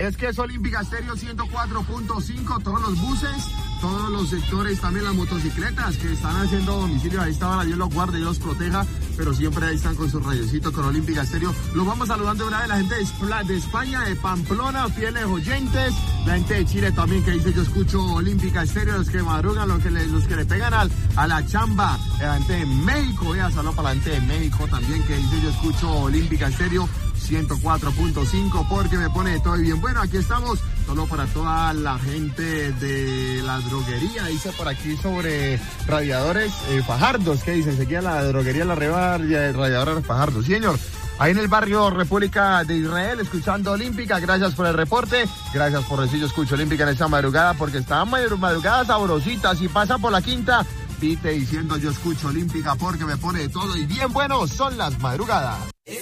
Es que es Olímpica Estéreo 104.5, todos los buses, todos los sectores, también las motocicletas que están haciendo domicilio. Ahí estaban, Dios los guarde, Dios los proteja, pero siempre ahí están con sus radiocitos con Olímpica Estéreo. Los vamos saludando de una vez la gente de España, de Pamplona, fieles oyentes, la gente de Chile también que dice yo escucho Olímpica Estéreo, los que madrugan, los que le pegan a la chamba, la gente de México, voy a saludar para la gente de México también que dice yo escucho Olímpica Estéreo 104.5 porque me pone todo bien. Bueno, aquí estamos, solo para toda la gente de la droguería, dice por aquí sobre radiadores Fajardos, ¿qué dice? Seguía la droguería La radiadores Fajardos. Sí, señor, ahí en el barrio República de Israel, escuchando Olímpica, gracias por el reporte, gracias por decir yo escucho Olímpica en esta madrugada, porque está madrugada sabrosita, si pasa por la quinta, pite diciendo yo escucho Olímpica porque me pone todo y bien bueno, son las madrugadas.